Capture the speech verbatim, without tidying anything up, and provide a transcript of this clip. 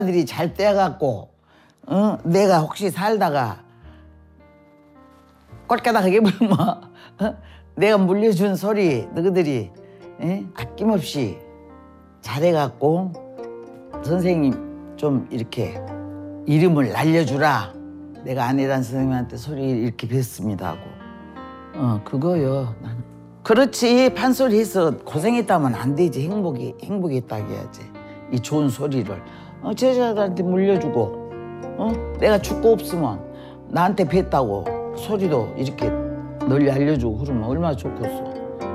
들이 잘 떼갖고 어? 내가 혹시 살다가 꼴까닥하게 물면 어? 내가 물려준 소리 너희들이 에? 아낌없이 잘해갖고 선생님 좀 이렇게 이름을 날려주라. 내가 아내란 선생님한테 소리 이렇게 뵀습니다 하고 어 그거요. 나는 그렇지. 판소리해서 고생했다면 안 되지. 행복이 행복했다고 해야지. 이 좋은 소리를 어, 제자들한테 물려주고 어? 내가 죽고 없으면 나한테 뵀다고 소리도 이렇게 널리 알려주고 그러면 얼마나 좋겠어.